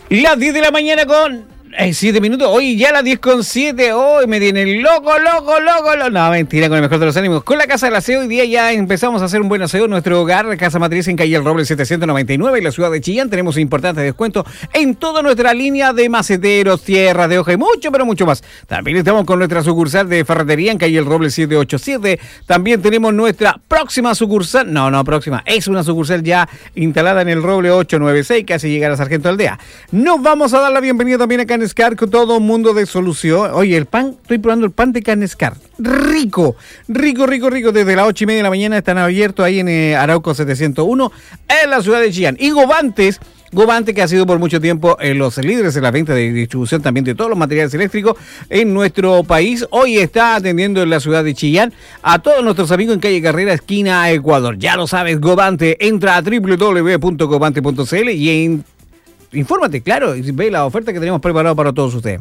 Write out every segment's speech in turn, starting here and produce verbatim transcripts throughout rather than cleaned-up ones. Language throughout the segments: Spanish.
Las diez de la mañana con siete minutos. Hoy ya las diez con siete. Hoy me tienen loco, loco, loco, loco. No, mentira, con el mejor de los ánimos. Con la Casa del Aseo, hoy día ya empezamos a hacer un buen aseo en nuestro hogar. Casa Matriz en calle El Roble setecientos noventa y nueve, en la ciudad de Chillán. Tenemos importantes descuentos en toda nuestra línea de maceteros, tierras de hoja y mucho, pero mucho más. También estamos con nuestra sucursal de ferretería en calle El Roble setecientos ochenta y siete. También tenemos nuestra próxima sucursal. No, no, próxima. Es una sucursal ya instalada en El Roble ochocientos noventa y seis, casi llegar a Sargento Aldea. Nos vamos a dar la bienvenida también a Canescar, con todo un mundo de solución. Oye, el pan, estoy probando el pan de Canescar. Rico, rico, rico, rico. Desde las ocho y media de la mañana están abiertos ahí en eh, Arauco setecientos uno, en la ciudad de Chillán. Y Govantes, Govante, que ha sido por mucho tiempo eh, los líderes en la venta de distribución también de todos los materiales eléctricos en nuestro país. Hoy está atendiendo en la ciudad de Chillán a todos nuestros amigos en calle Carrera, esquina Ecuador. Ya lo sabes, Govante. Entra a doble u doble u doble u punto govante punto c l y en infórmate, claro, y ve la oferta que tenemos preparada para todos ustedes.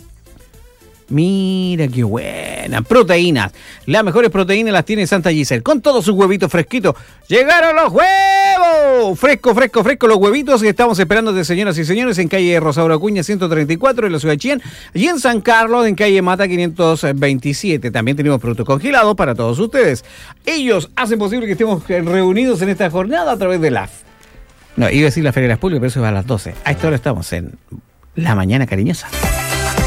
Mira qué buena. Proteínas. Las mejores proteínas las tiene Santa Giselle, con todos sus huevitos fresquitos. ¡Llegaron los huevos! Fresco, fresco, fresco los huevitos. Y estamos esperando de señoras y señores en calle Rosaura Acuña ciento treinta y cuatro, en la ciudad de Chillán. Y en San Carlos, en calle Mata quinientos veintisiete. También tenemos productos congelados para todos ustedes. Ellos hacen posible que estemos reunidos en esta jornada a través de la... No, iba a decir la Feria de las Pulgas, pero eso va a las doce. A esta hora estamos en La Mañana Cariñosa.